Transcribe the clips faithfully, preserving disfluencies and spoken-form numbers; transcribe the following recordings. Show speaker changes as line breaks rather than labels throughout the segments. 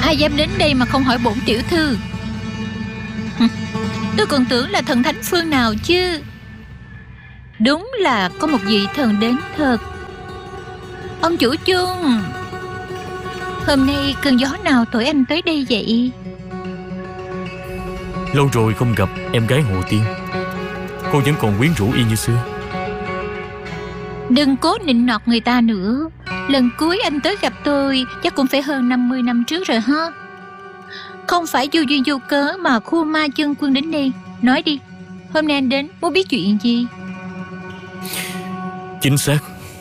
Ai dám đến đây mà không hỏi bổn tiểu thư? Tôi còn tưởng là thần thánh phương nào chứ. Đúng là có một vị thần đến thật. Ông chủ chung, hôm nay cơn gió nào thổi anh tới đây vậy?
Lâu rồi không gặp em gái Hồ Tiên. Cô vẫn còn quyến rũ y như xưa.
Đừng cố nịnh nọt người ta nữa. Lần cuối anh tới gặp tôi chắc cũng phải hơn năm mươi năm trước rồi ha. Không phải vô duyên vô cớ mà khu ma chân quân đến đây. Nói đi, hôm nay anh đến muốn biết chuyện gì?
Chính xác.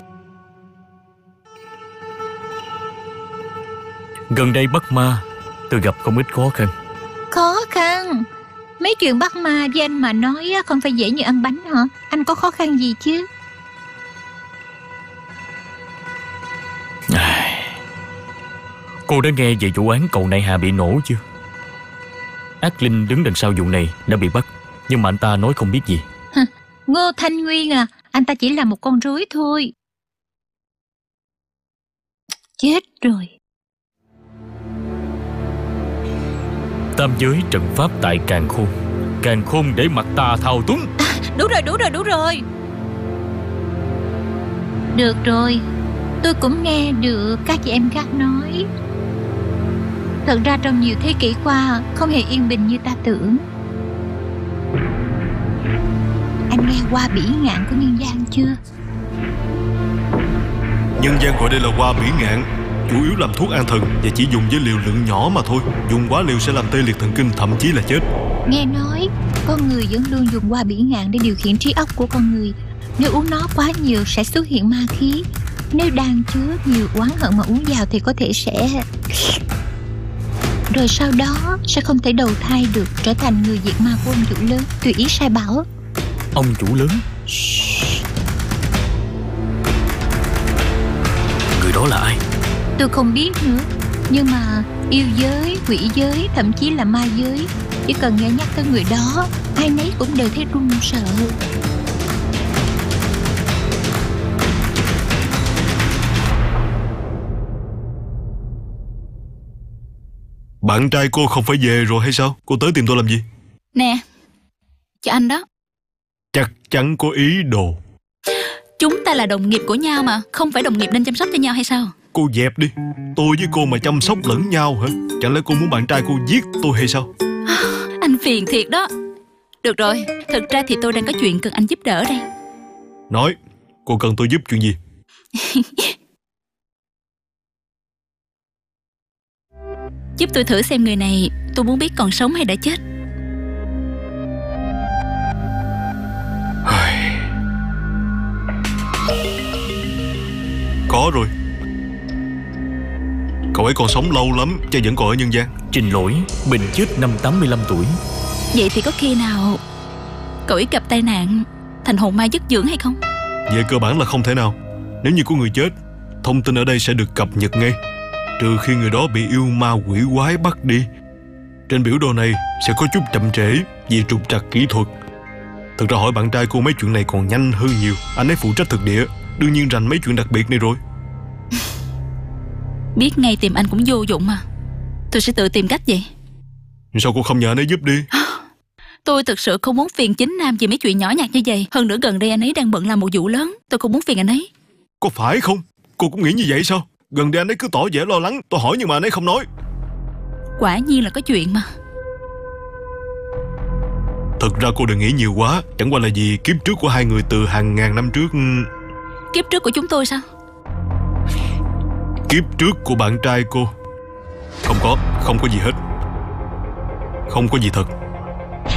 Gần đây bắt ma, tôi gặp không ít khó khăn.
Khó khăn? Mấy chuyện bắt ma với anh mà nói không phải dễ như ăn bánh hả? Anh có khó khăn gì chứ?
Cô đã nghe về vụ án cầu Nại Hà bị nổ chưa? Ác Linh đứng đằng sau vụ này đã bị bắt, nhưng mà anh ta nói không biết gì.
Hả? Ngô Thanh Nguyên à, anh ta chỉ là một con rối thôi. Chết rồi.
Tam giới trận pháp tại Càn Khôn. Càn Khôn để mặt ta thao túng.
À, đúng rồi, đúng rồi, đúng rồi. Được rồi, tôi cũng nghe được các chị em khác nói. Thật ra trong nhiều thế kỷ qua không hề yên bình như ta tưởng. Anh nghe qua bỉ ngạn của nhân gian chưa?
Nhân gian gọi đây là hoa bỉ ngạn, chủ yếu làm thuốc an thần và chỉ dùng với liều lượng nhỏ mà thôi. Dùng quá liều sẽ làm tê liệt thần kinh, thậm chí là chết.
Nghe nói con người vẫn luôn dùng hoa bỉ ngạn để điều khiển trí óc của con người. Nếu uống nó quá nhiều sẽ xuất hiện ma khí. Nếu đang chứa nhiều oán hận mà uống vào thì có thể sẽ... Rồi sau đó sẽ không thể đầu thai được, trở thành người diệt ma của ông chủ lớn, tùy ý sai bảo.
Ông chủ lớn? Người đó là ai?
Tôi không biết nữa. Nhưng mà yêu giới, quỷ giới, thậm chí là ma giới, chỉ cần nghe nhắc tới người đó, ai nấy cũng đều thấy run sợ.
Bạn trai cô không phải về rồi hay sao? Cô tới tìm tôi làm gì?
Nè, cho anh đó.
Chắc chắn có ý đồ.
Chúng ta là đồng nghiệp của nhau mà, không phải đồng nghiệp nên chăm sóc cho nhau hay sao?
Cô dẹp đi. Tôi với cô mà chăm sóc lẫn nhau hả? Chẳng lẽ cô muốn bạn trai cô giết tôi hay sao?
Anh phiền thiệt đó. Được rồi, thực ra thì tôi đang có chuyện cần anh giúp đỡ đây.
Nói, cô cần tôi giúp chuyện gì?
Giúp tôi thử xem người này, tôi muốn biết còn sống hay đã chết.
Có rồi. Cậu ấy còn sống lâu lắm, chắc vẫn còn ở nhân gian.
Trình Lỗi, Bình chết năm tám mươi lăm tuổi.
Vậy thì có khi nào cậu ấy gặp tai nạn thành hồn ma dứt dưỡng hay không?
Về cơ bản là không thể nào. Nếu như có người chết, thông tin ở đây sẽ được cập nhật ngay, trừ khi người đó bị yêu ma quỷ quái bắt đi. Trên biểu đồ này sẽ có chút chậm trễ vì trục trặc kỹ thuật. Thực ra hỏi bạn trai cô mấy chuyện này còn nhanh hơn nhiều. Anh ấy phụ trách thực địa, đương nhiên rành mấy chuyện đặc biệt này rồi.
Biết ngay tìm anh cũng vô dụng mà. Tôi sẽ tự tìm cách vậy.
Sao cô không nhờ anh ấy giúp đi?
Tôi thực sự không muốn phiền chính nam vì mấy chuyện nhỏ nhặt như vậy. Hơn nữa gần đây anh ấy đang bận làm một vụ lớn. Tôi không muốn phiền anh ấy.
Có phải không? Cô cũng nghĩ như vậy sao? Gần đây anh ấy cứ tỏ vẻ lo lắng. Tôi hỏi nhưng mà anh ấy không nói.
Quả nhiên là có chuyện mà.
Thực ra cô đừng nghĩ nhiều quá. Chẳng qua là vì kiếp trước của hai người từ hàng ngàn năm trước.
Kiếp trước của chúng tôi sao?
Kiếp trước của bạn trai cô. Không có, không có gì hết. Không có gì thật.